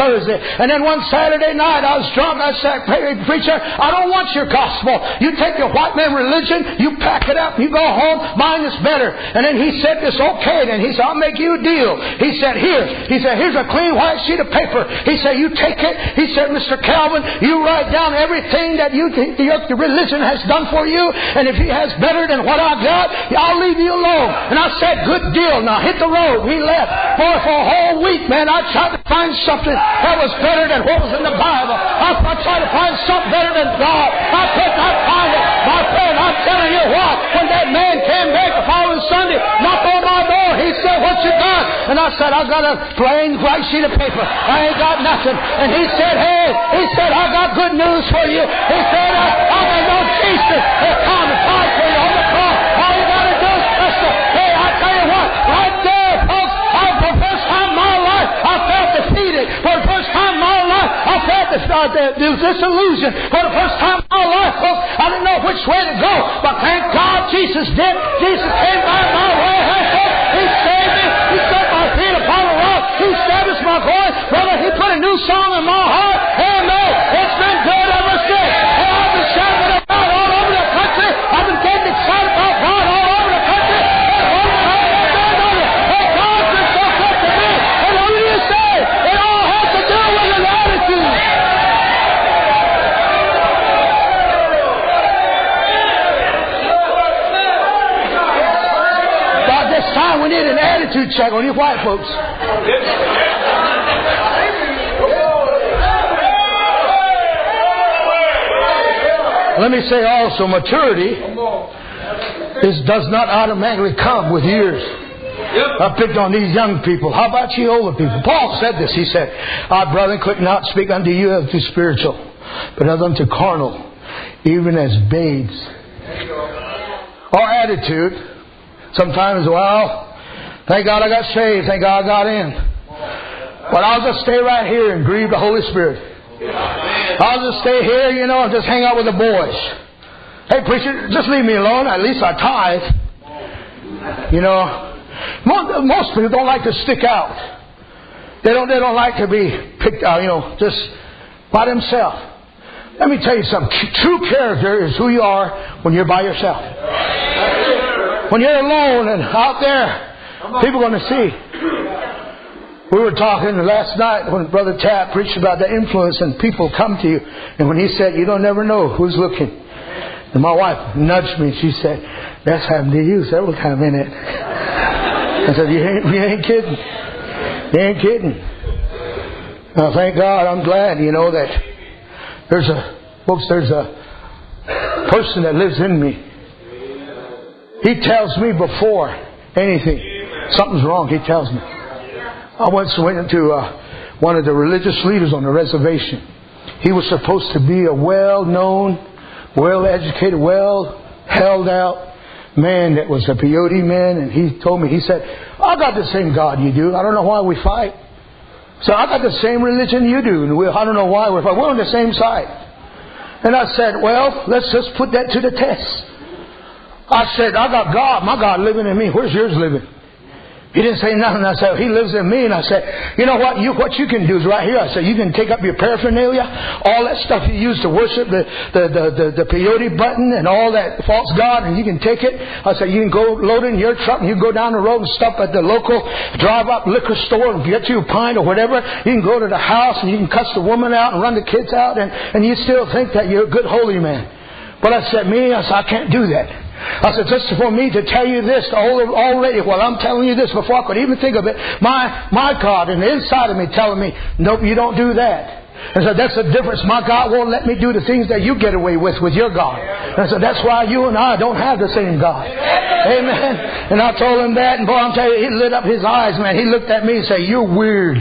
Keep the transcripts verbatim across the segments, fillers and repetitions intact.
Thursday. And then one Saturday night I was drunk. I said, hey, preacher, I don't want your gospel. You take your white man religion, you pack it up, you go home, mine is better. And then he said, it's okay. And he said, I'll make you a deal. He said, here. He said, here's a clean white sheet of paper. He said, you take it. He said, Mister Calvin, you write down everything that you your religion has done for you. And if he has better than what I got, I'll leave you alone. And I said, good deal. Now hit the road. He left. For, for a whole week, man, I tried to find something that was better than what was in the Bible. I, I tried to find something better than God. I could not find it. My friend, I'm telling you what, when that man came back the following Sunday, knocked on my door, he said, what you got? And I said, I got a plain white sheet of paper. I ain't got nothing. And he said, hey, he said, I got good news for you. He said, I, I can know Jesus has come to fight for you on the cross. All you got to do is trust him. Hey, I tell you what, right there, folks, I, for the first time in my life, I felt defeated. For the first time in my life, I felt this, uh, the, the disillusion. For the first time in my life, folks, I didn't know which way to go. But thank God Jesus did. Jesus came by my way. Hey, folks, he saved me. He set my feet upon a rock. He established my voice. Brother, he put a new song in my heart. Amen. It's been good ever since. And I've been shouting it about all over the country. I've been getting excited about God all over the country. And all the time I've been on it. And God's been so good to me. And what do you say? It all has to do with your attitude. About this time we need an attitude check on you white folks. Let me say also, maturity is, does not automatically come with years. I picked on these young people. How about you older people? Paul said this. He said, I, brethren, could not speak unto you as to spiritual, but as unto carnal, even as babes. Our attitude, sometimes, well, thank God I got saved. Thank God I got in. But I'll just stay right here and grieve the Holy Spirit. I'll just stay here, you know, and just hang out with the boys. Hey, preacher, just leave me alone. At least I tithe. You know, most, most people don't like to stick out. They don't. They don't like to be picked out. You know, just by themselves. Let me tell you something. True character is who you are when you're by yourself. When you're alone and out there, people are going to see. We were talking last night when Brother Tapp preached about the influence and people come to you. And when he said, you don't never know who's looking. And my wife nudged me. She said, that's happened to you several times, isn't it? I said, you ain't, you ain't kidding. You ain't kidding. Now, thank God, I'm glad, you know, that there's a, folks, there's a person that lives in me. He tells me before anything, something's wrong, he tells me. I once went into uh, one of the religious leaders on the reservation. He was supposed to be a well-known, well-educated, well-held out man that was a peyote man. And he told me, he said, I got the same God you do. I don't know why we fight. So I got the same religion you do. And we, I don't know why we're fighting. We're on the same side. And I said, well, let's just put that to the test. I said, I got God. My God living in me. Where's yours living? He didn't say nothing. I said, he lives in me. And I said, you know what? You, what you can do is right here. I said, you can take up your paraphernalia, all that stuff you use to worship, the, the, the, the, the peyote button and all that false god, and you can take it. I said, you can go load it in your truck and you can go down the road and stop at the local drive-up liquor store and get you a pint or whatever. You can go to the house and you can cuss the woman out and run the kids out, and, and you still think that you're a good holy man. But I said, me, I said, I can't do that. I said, just for me to tell you this already, while I'm telling you this before I could even think of it, my my God in the inside of me telling me, nope, you don't do that. And so that's the difference. My God won't let me do the things that you get away with with your God. And so that's why you and I don't have the same God. Amen. And I told him that, and boy, I'm telling you, he lit up his eyes, man. He looked at me and said, you're weird.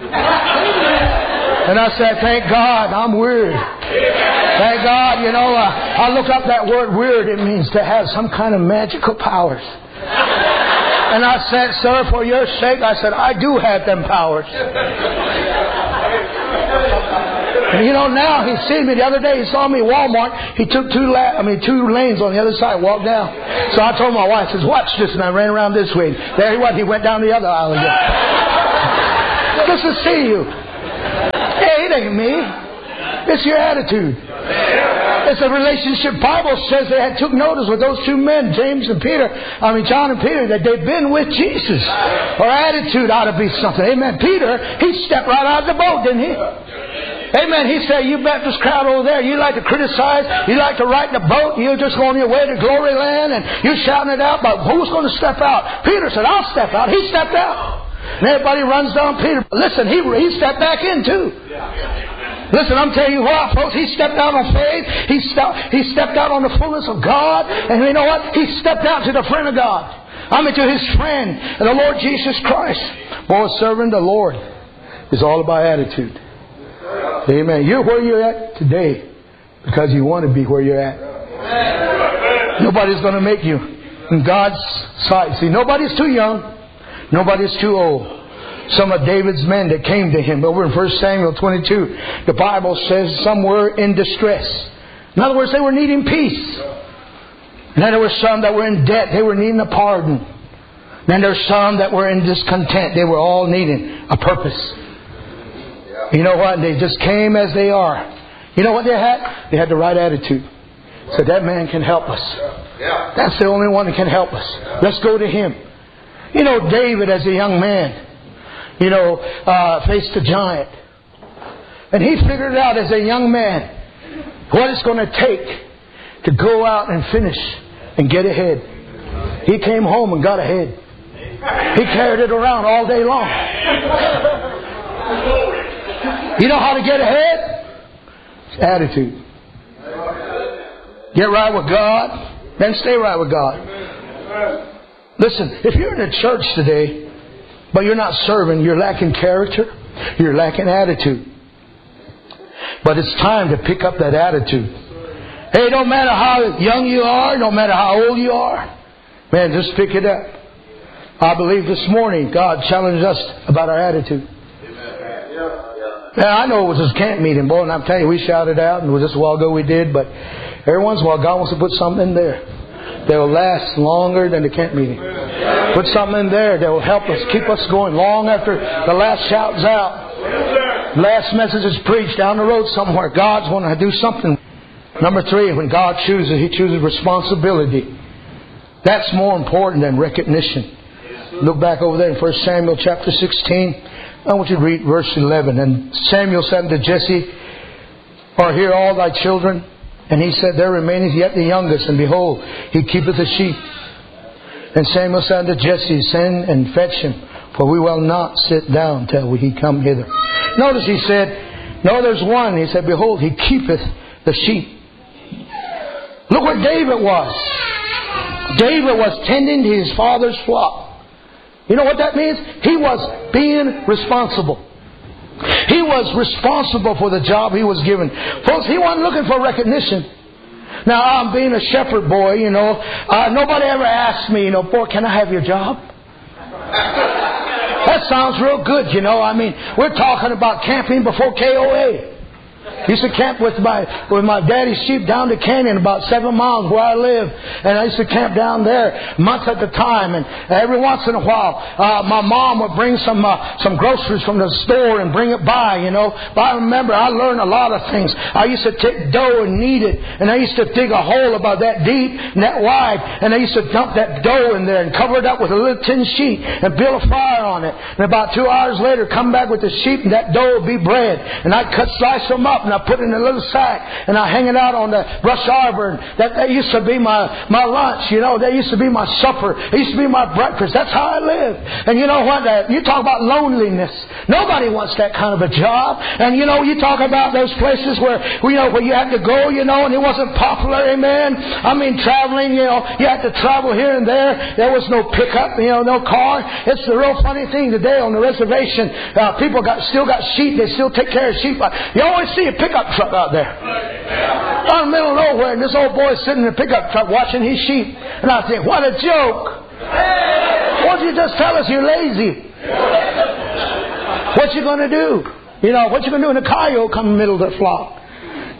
And I said, thank God, I'm weird. Thank God, you know, uh, I looked up that word weird. It means to have some kind of magical powers. And I said, sir, for your sake, I said, I do have them powers. And you know, now he's seen me. The other day he saw me at Walmart. He took two la- I mean, two lanes on the other side, walked down. So I told my wife, I says, watch this. And I ran around this way. There he was. He went down the other aisle again. Just to see you. ain't me. It's your attitude. It's a relationship. Bible says they had took notice with those two men, James and Peter, I mean John and Peter, that they've been with Jesus. Our attitude ought to be something. Amen. Peter, he stepped right out of the boat, didn't he? Amen. He said, you Baptist crowd over there, you like to criticize, you like to ride the boat, you just go on your way to glory land, and you're shouting it out, but who's going to step out? Peter said, I'll step out. He stepped out. And everybody runs down Peter. Listen, he, he stepped back in too. Listen, I'm telling you what, folks, he stepped out on faith. He, stepped, he stepped out on the fullness of God. And you know what? He stepped out to the friend of God. I mean, to his friend, the Lord Jesus Christ. Boy, serving the Lord is all about attitude. Amen. You're where you're at today because you want to be where you're at. Nobody's going to make you in God's sight. See, nobody's too young. Nobody's too old. Some of David's men that came to him over in First Samuel twenty-two, the Bible says some were in distress. In other words, they were needing peace. And then there were some that were in debt. They were needing a pardon. Then there were some that were in discontent. They were all needing a purpose. You know what? They just came as they are. You know what they had? They had the right attitude. So that man can help us. That's the only one that can help us. Let's go to him. You know, David as a young man, you know, uh, faced a giant. And he figured it out as a young man what it's going to take to go out and finish and get ahead. He came home and got ahead. He carried it around all day long. You know how to get ahead? It's attitude. Get right with God, then stay right with God. Listen, if you're in a church today, but you're not serving, you're lacking character, you're lacking attitude. But it's time to pick up that attitude. Hey, no matter how young you are, no matter how old you are, man, just pick it up. I believe this morning God challenged us about our attitude. Now, I know it was his camp meeting, boy, and I'm telling you, we shouted out, and it was just a while ago we did, but every once in a while God wants to put something in there that will last longer than the camp meeting. Put something in there that will help us, keep us going long after the last shout's out. Last message is preached down the road somewhere. God's wanting to do something. Number three, when God chooses, He chooses responsibility. That's more important than recognition. Look back over there in First Samuel chapter sixteen. I want you to read verse eleven. And Samuel said unto Jesse, Are here all thy children? And he said, There remaineth yet the youngest, and behold, he keepeth the sheep. And Samuel said unto Jesse, Send and fetch him, for we will not sit down till he come hither. Notice he said, No, there's one. He said, Behold, he keepeth the sheep. Look where David was. David was tending to his father's flock. You know what that means? He was being responsible. He was responsible for the job he was given. Folks, he wasn't looking for recognition. Now, I'm being a shepherd boy, you know. Uh, nobody ever asked me, you know, boy, can I have your job? That sounds real good, you know. I mean, we're talking about camping before K O A. Used to camp with my with my daddy's sheep down the canyon about seven miles where I live. And I used to camp down there months at a time. And every once in a while, uh, my mom would bring some uh, some groceries from the store and bring it by, you know. But I remember I learned a lot of things. I used to take dough and knead it. And I used to dig a hole about that deep and that wide. And I used to dump that dough in there and cover it up with a little tin sheet and build a fire on it. And about two hours later, come back with the sheep and that dough would be bread. And I'd cut, slice them up. And I put it in a little sack and I hang it out on the brush arbor. And that, that used to be my, my lunch, you know. That used to be my supper. It used to be my breakfast. That's how I lived. And you know what? Uh, you talk about loneliness. Nobody wants that kind of a job. And you know, you talk about those places where, you know, where you had to go, you know, and it wasn't popular, amen. I mean, traveling, you know, you had to travel here and there. There was no pickup, you know, no car. It's the real funny thing today on the reservation. Uh, people got still got sheep. They still take care of sheep. You always see a pickup truck out there. Out in the middle of nowhere, and this old boy sitting in a pickup truck watching his sheep. And I think, what a joke. Why don't you just tell us you're lazy? What you going to do? You know, what you going to do when a coyote come in the middle of the flock?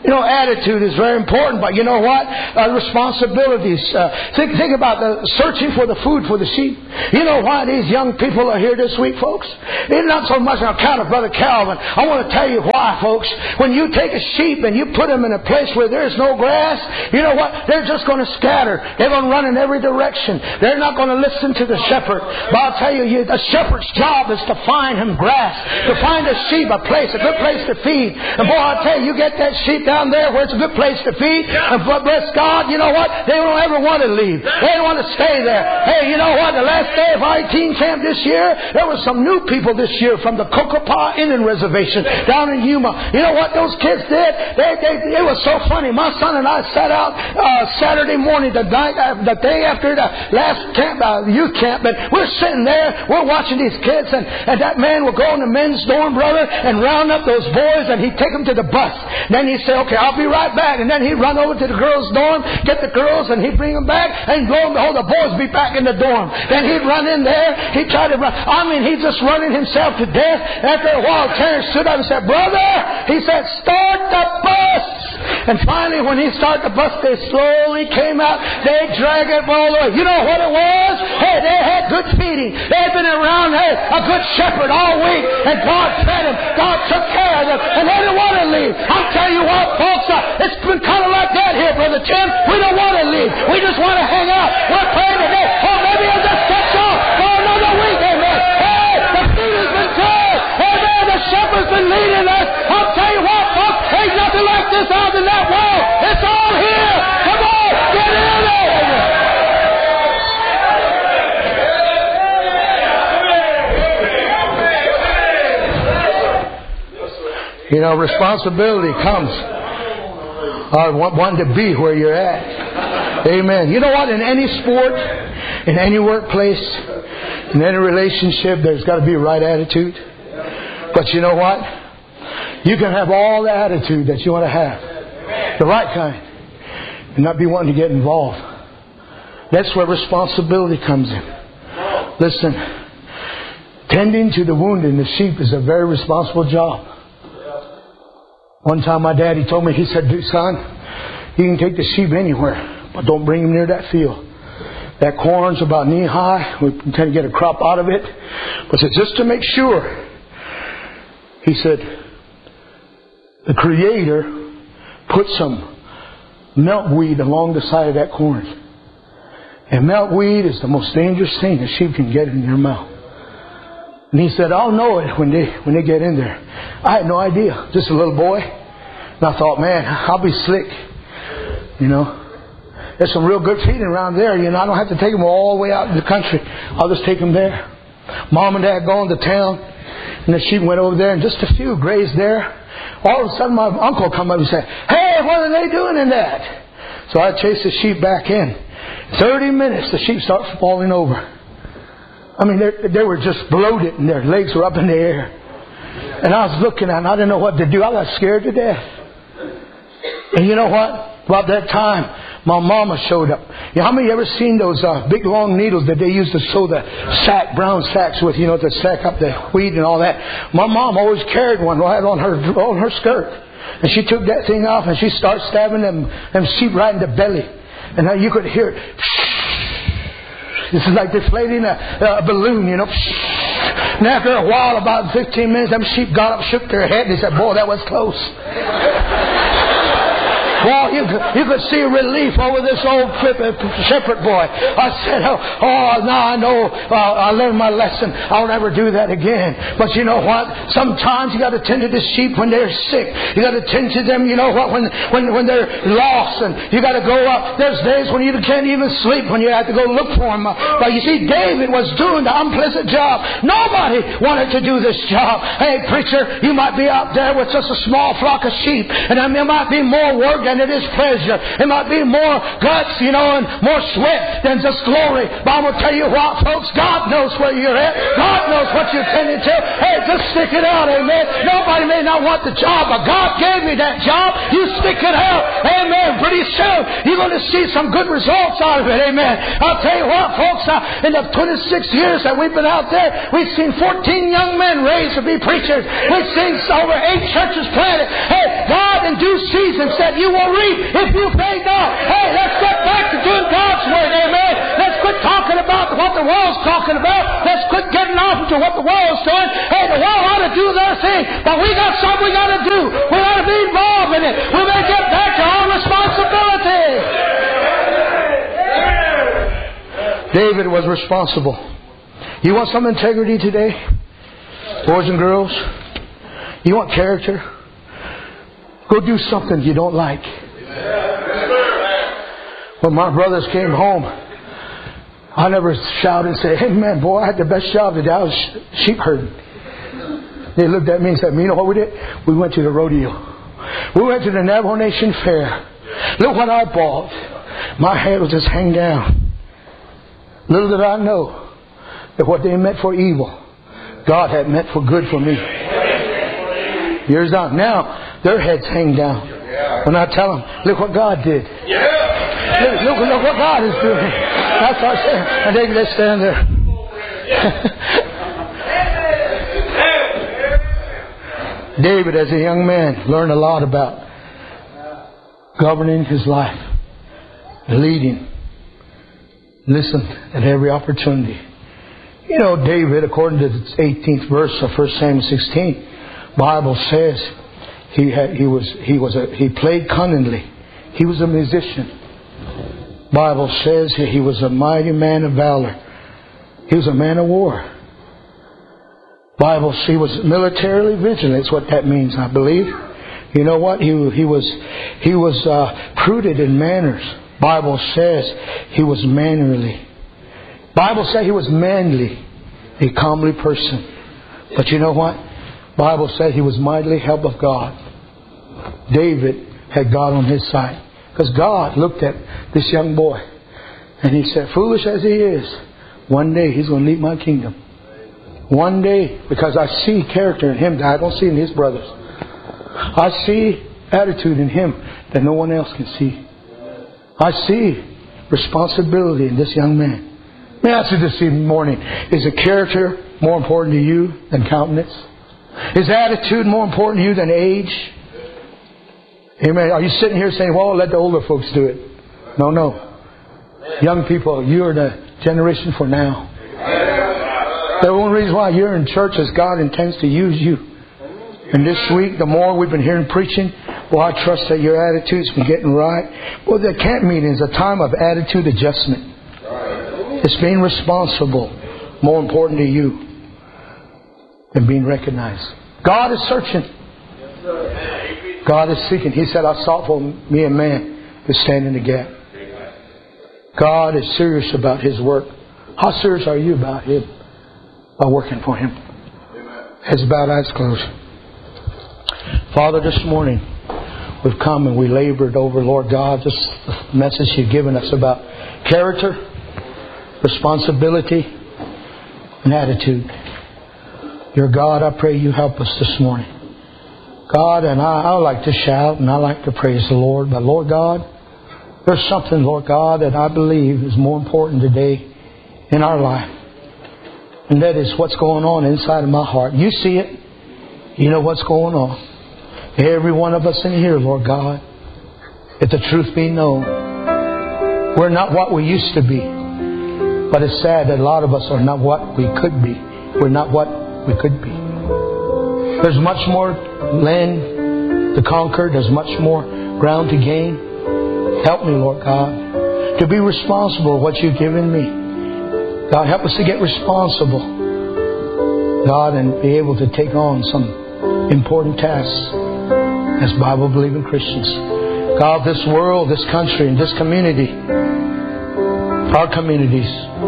You know, attitude is very important, but you know what? Uh, responsibilities. Uh, think, think about the searching for the food for the sheep. You know why these young people are here this week, folks? It's not so much on account of Brother Calvin. I want to tell you why, folks. When you take a sheep and you put them in a place where there's no grass, you know what? They're just going to scatter. They're going to run in every direction. They're not going to listen to the shepherd. But I'll tell you, you the shepherd's job is to find him grass, to find a sheep a place, a good place to feed. And boy, I'll tell you, you get that sheep down there where it's a good place to feed, and bless God, you know what? They don't ever want to leave. They don't want to stay there. Hey, you know what? The last day of our teen camp this year, there were some new people this year from the Cocopah Indian Reservation down in Yuma. You know what those kids did? They, they, it was so funny. My son and I sat out uh, Saturday morning, the night, uh, the day after the last camp, uh, youth camp, and we're sitting there, we're watching these kids, and, and that man would go in the men's dorm, brother, and round up those boys, and he'd take them to the bus. Then he'd say, okay, I'll be right back. And then he'd run over to the girls' dorm, get the girls, and he'd bring them back, and lo and behold, the boys would be back in the dorm. Then he'd run in there, he'd try to run. I mean, he's just running himself to death. After a while, Terrence stood up and said, brother, he said, start the bus. And finally, when he started the bus, they slowly came out. They dragged it all the way. You know what it was? Hey, they had good feeding. They had been around, hey, a good shepherd all week. And God fed them. God took care of them. And they didn't want to leave. I'll tell you what, folks, uh, it's been kind of like that here, Brother Tim. We don't want to leave. We just want to hang out. We're praying today. Oh, maybe I'll just catch off for another week. Amen. Hey, the feed has been good. Amen. The shepherd's been leading us. I'll tell you what, folks, ain't nothing like this out in that world. It's all here. Come on, get in there. You know, responsibility comes. I want one to be where you're at. Amen. You know what? In any sport, in any workplace, in any relationship, there's got to be a right attitude. But you know what? You can have all the attitude that you want to have. The right kind. And not be wanting to get involved. That's where responsibility comes in. Listen, tending to the wounded and the sheep is a very responsible job. One time my daddy told me, he said, son, you can take the sheep anywhere, but don't bring them near that field. That corn's about knee high. We can get a crop out of it. But said, just to make sure, he said, the Creator put some milkweed along the side of that corn. And milkweed is the most dangerous thing a sheep can get in their mouth. And he said, I'll know it when they when they get in there. I had no idea. Just a little boy. And I thought, man, I'll be slick. You know. There's some real good feeding around there. You know, I don't have to take them all the way out in the country. I'll just take them there. Mom and Dad going to town. And the sheep went over there and just a few grazed there. All of a sudden my uncle come up and said, hey, what are they doing in that? So I chased the sheep back in. Thirty minutes the sheep started falling over. I mean, they were just bloated and their legs were up in the air. And I was looking at them. I didn't know what to do. I got scared to death. And you know what? About that time, my mama showed up. You know, how many of you ever seen those uh, big long needles that they used to sew the sack, brown sacks with, you know, to sack up the wheat and all that? My mom always carried one right on her on her skirt. And she took that thing off and she started stabbing them, them sheep right in the belly. And now you could hear it. This is like deflating a, a balloon, you know. And after a while, about fifteen minutes, them sheep got up, shook their head, and they said, boy, that was close. Well, you could, you could see relief over this old shepherd boy. I said, oh, oh now I know uh, I learned my lesson. I'll never do that again. But you know what? Sometimes you got to tend to the sheep when they're sick. You got to tend to them, you know what, when when when they're lost. And you got to go up. There's days when you can't even sleep, when you have to go look for them. But you see, David was doing the unpleasant job. Nobody wanted to do this job. Hey, preacher, you might be out there with just a small flock of sheep. And there might be more work than it is pleasure. It might be more guts, you know, and more sweat than just glory. But I'm going to tell you what, folks, God knows where you're at. God knows what you're tending to. Hey, just stick it out, amen. Nobody may not want the job, but God gave me that job. You stick it out, amen. Pretty soon, you're going to see some good results out of it, amen. I'll tell you what, folks, uh, in the twenty-six years that we've been out there, we've seen fourteen young men raised to be preachers. We've seen over eight churches planted. Hey, God in due season and said, you will reap if you faint not. Hey, let's get back to doing God's word, amen. Let's quit talking about what the world's talking about. Let's quit getting off into what the world's doing. Hey, the world ought to do their thing, but we got something we got to do. We ought to be involved in it. We may get back to our responsibility. David was responsible. You want some integrity today? Boys and girls? You want character? Go do something you don't like. When my brothers came home, I never shouted and said, hey man, boy, I had the best job today. I was sheep herding. They looked at me and said, you know what we did? We went to the rodeo. We went to the Navajo Nation Fair. Look what I bought. My head was just hanging down. Little did I know that what they meant for evil, God had meant for good for me. Years on. Now, their heads hang down. When I tell them, look what God did. Look, look, look what God is doing. That's what I say. And they just stand there. David, as a young man, learned a lot about governing his life, leading. Listen at every opportunity. You know, David, according to the eighteenth verse of First Samuel sixteen, Bible says he had, he was he was a, he played cunningly. He was a musician. Bible says he was a mighty man of valor. He was a man of war. Bible says he was militarily vigilant. That's what that means, I believe. You know what? He he was he was uh, prudent in manners. Bible says he was mannerly. Bible says he was manly, a comely person. But you know what? Bible says he was mightily helped of God. David had God on his side. Because God looked at this young boy and he said, foolish as he is, one day he's going to lead my kingdom. One day, because I see character in him that I don't see in his brothers. I see attitude in him that no one else can see. I see responsibility in this young man. Let me ask you this morning, is a character more important to you than countenance? Is attitude more important to you than age? Amen. Are you sitting here saying, well, let the older folks do it? No, no. Young people, you are the generation for now. The only reason why you're in church is God intends to use you. And this week, the more we've been hearing preaching, well, I trust that your attitude's been getting right. Well, the camp meeting is a time of attitude adjustment. It's being responsible more important to you than being recognized. God is searching. God is seeking. He said, I sought for me a man to stand in the gap. God is serious about His work. How serious are you about Him? By working for Him. Heads bowed, eyes closed. Father, this morning we've come and we labored over, Lord God, this message You've given us about character, responsibility, and attitude. Dear God, I pray You help us this morning. God, and I, I like to shout and I like to praise the Lord, but Lord God, there's something, Lord God, that I believe is more important today in our life. And that is what's going on inside of my heart. You see it. You know what's going on. Every one of us in here, Lord God, if the truth be known, we're not what we used to be. But it's sad that a lot of us are not what we could be. We're not what we could be. There's much more land to conquer. There's much more ground to gain. Help me, Lord God, to be responsible for what You've given me. God, help us to get responsible, God, and be able to take on some important tasks as Bible-believing Christians. God, this world, this country, and this community, our communities,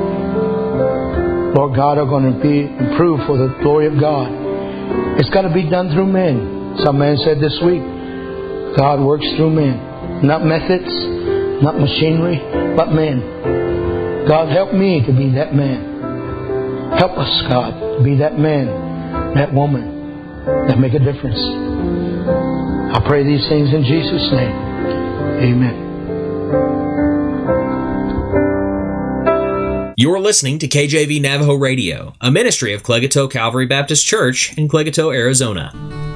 Lord God, are going to be improved for the glory of God. It's got to be done through men. Some man said this week, God works through men. Not methods, not machinery, but men. God, help me to be that man. Help us, God, to be that man, that woman, that make a difference. I pray these things in Jesus' name. Amen. You're listening to K J V Navajo Radio, a ministry of Clegato Calvary Baptist Church in Clegato, Arizona.